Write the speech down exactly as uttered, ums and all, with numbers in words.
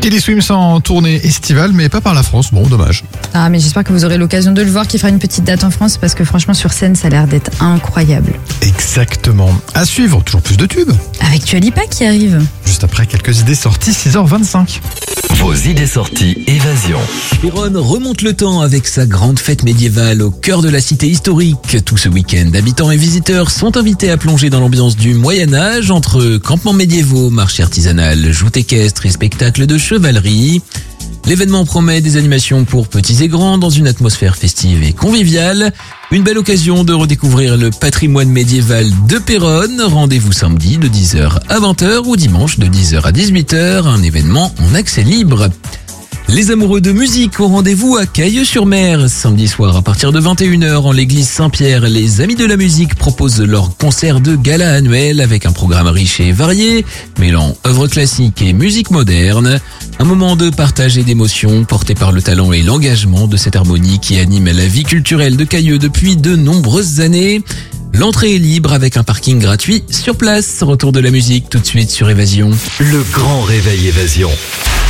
Teddy Swims en tournée estivale, mais pas par la France. Bon, dommage. Ah, mais j'espère que vous aurez l'occasion de le voir, qu'il fera une petite date en France, parce que franchement, sur scène, ça a l'air d'être incroyable. Exactement. À suivre, toujours plus de tubes. Avec Dua Lipa qui arrive. Juste après, quelques idées sorties, six heures vingt-cinq. Vos idées sorties évasion. Péronne remonte le temps avec sa grande fête médiévale au cœur de la cité historique. Tout ce week-end, habitants et visiteurs sont invités à plonger dans l'ambiance du Moyen-Âge entre campements médiévaux, marché artisanal, joutes équestres et spectacles de chevalerie. L'événement promet des animations pour petits et grands dans une atmosphère festive et conviviale. Une belle occasion de redécouvrir le patrimoine médiéval de Péronne. Rendez-vous samedi de dix heures à vingt heures ou dimanche de dix heures à dix-huit heures. Un événement en accès libre. Les amoureux de musique au rendez-vous à Cailleux-sur-Mer. Samedi soir à partir de vingt et une heures en l'église Saint-Pierre, les Amis de la musique proposent leur concert de gala annuel avec un programme riche et varié, mêlant œuvres classiques et musique moderne. Un moment de partage et d'émotion porté par le talent et l'engagement de cette harmonie qui anime la vie culturelle de Cailleux depuis de nombreuses années. L'entrée est libre avec un parking gratuit sur place. Retour de la musique tout de suite sur Évasion. Le grand réveil Évasion.